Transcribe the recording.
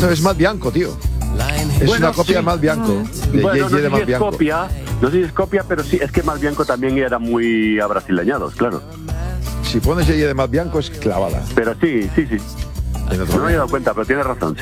Esto es Mal Bianco, tío. Es una copia de Mal Bianco. De Bueno, Ye Ye de Mal Bianco. no sé si es copia, pero sí, es que Mal Bianco también era muy abrasileñados, claro. Si pones Ye Ye de Mal Bianco es clavada. Pero sí. En otro No me he dado cuenta, pero tienes razón, sí.